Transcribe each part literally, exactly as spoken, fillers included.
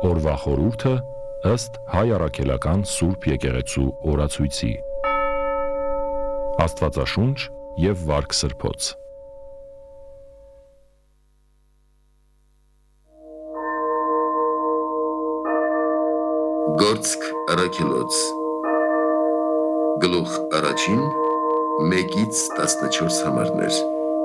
Օրվա խորհուրդը ըստ Հայ առաքելական Սուրբ եկեղեցու օրացույցի։ Աստվածաշունչ և վարք սրբոց։ Գործք առաքելոց Գլուխ առաջին մեկից տասնչորս համարներ։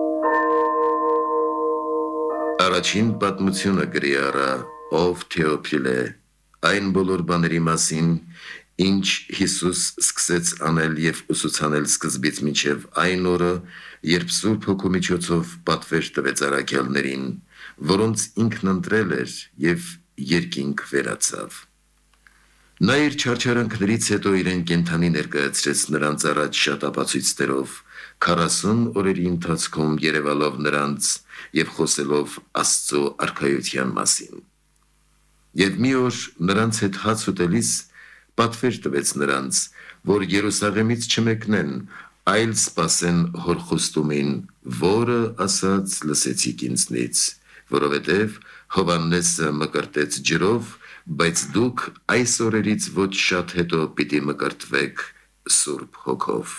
Առաջին պատմությունը գրի առա, ով Թեոփիլ է, այն բոլոր բաների մասին, ինչ Հիսուս սկսեց անել և ուսուցանել սկզբից մինչև այն օրը, երբ Սուրբ Հոգու միջոցով պատվեր տվեց առաքյալներին, որոնց ինքն ընտրել էր և երկինք վերացավ։ Նա իր չարչարանքներից հետո իրեն կենդանի ներկայացրեց նրանց առաջ շատ ապացույցներով, քառասուն օրերի ընթացքում երևալով նրանց և խոսելով Աստծո արքայության մասին։ Եվ մի օր նրանց հետ հաց ուտելիս պատվեր տվեց նրանց, որ Երուսաղեմից չմեկնեն, այլ սպասեն հոր խոստումին, որը ասաց լսեցիք ինձնից, որովհետև Հովհաննեսը մկրտեց ջրով, բայց դուք այս օրերից ոչ շատ հետո պիտի մկրտվեք Սուրբ Հոգով։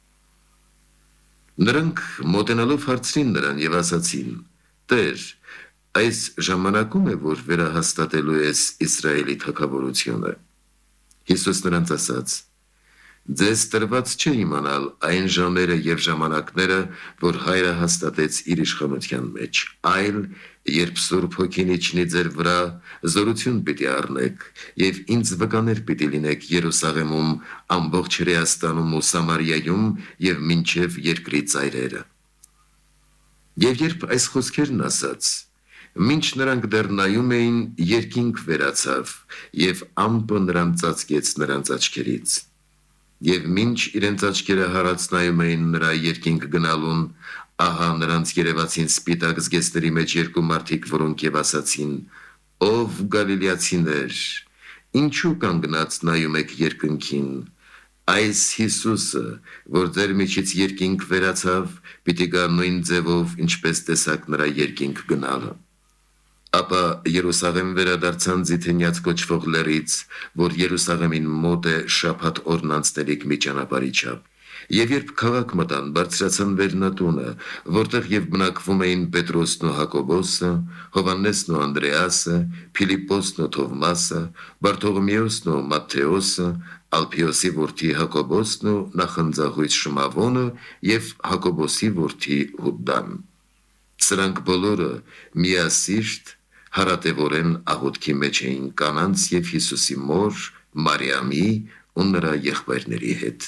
Նրանք մոտենալով հարցրին նրան և ասացին. Տեր, այս ժամանակում է, որ վերահաստատելու ես Իսրայելի թագավորությունը։ Հիսուս նրանց ասաց. Ձեզ տրված չէ իմանալ այն ժամերը և ժամանակները, որ Հայրը հաստատեց իր իշխանության մեջ, այլ երբ Սուրբ Հոգին իջնի ձեր վրա, զորություն պիտի առնեք, և ինձ վկաներ պիտի լինեք Երուսաղեմում, ամբողջ Հրեաստանում ու Սամարիայում և մինչև երկրի ծայրերը։ Եվ երբ այս խոսքերն ասաց, մինչ նրանք դեռ նայում էին, երկինք վերացավ, և ամպը նրան ծածկեց նրանց աչքերից։ Եվ մինչ իրենց աչքերը հառած նայում էին նրա երկինք գնալուն, ահա նրանց երևացին սպիտակ զգեստների մեջ երկու մարդիկ, որոնք և ասացին. Ով գալիլեացիներ, ինչու կանգնած նայում եք երկնքին, այս Հիսուսը, որ ձեր միջից երկինք վերացավ, պիտի գա նույն ձևով, ինչպես տեսաք նրա երկինք գնալը։ Ապա Երուսաղեմ վերադարձան Ձիթենյաց կոչվող լեռից, որ Երուսաղեմին մոտ է շաբաթ օրն անցնելիք մի ճանապարհի չափ։ Եվ երբ քաղաք մտան, բարձրացան Վերնատունը, որտեղ և բնակվում էին Պետրոսն ու Հակոբոսը, Հովհաննեսն ու Անդրեասը, Փիլիպոսն ու Թովմասը, Բարթողոմեոսն ու Մատթեոսը, Ալփիոսի որդի Հակոբոսն ու նախընձախույց Շմավոնը և Հակոբոսի որդի Հուդան։ Սրանք բոլորը միասիրտ հարատևորեն աղոթքի մեջ էին կանանց և Հիսուսի մոր Մարիամի ու նրա եղբայրների հետ։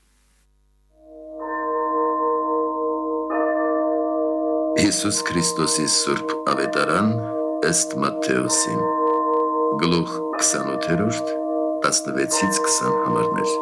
Հիսուս Քրիստոսի Սուրբ Ավետարան ըստ Մատթեոսի Գլուխ քսանութերորդ տասնվեցից քսան համարներ։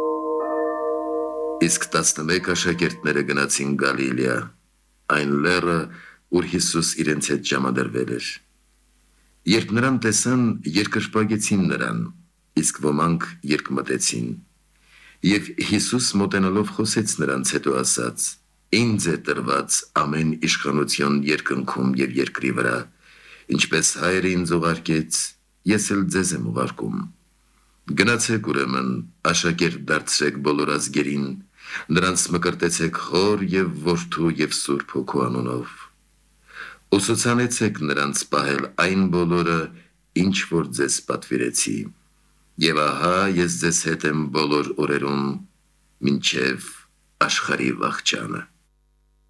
Իսկ տասնմեկ աշակերտները գնացին Գալիլեա, այն լեռը, ուր Հիսուս իրենց հետ ժամադրվել էր։ Երբ նրան տեսան, երկրպագեցին նրան, իսկ ոմանք երկմտեցին։ Եվ Հիսուս մոտենալով խոսեց նրանց, հետո ասաց. Ինձ է տրված ամեն իշխանություն երկնքում և երկրի վրա, ինչպես Հայրը ինձ ուղարկեց, ես էլ ձեզ եմ ուղարկում։ Գնացեք ուրեմն, աշակերտ դարձրեք բոլոր ազգերին, նրանց մկրտեցեք Հոր և Որդու և Սուրբ Հոգու անունով։ Ուսուցանեցեք նրանց պահել այն բոլորը, ինչ որ ձեզ պատվիրեցի, և ահա ես ձեզ հետ եմ բոլոր օրերում, մինչև աշխարհի վախճանը։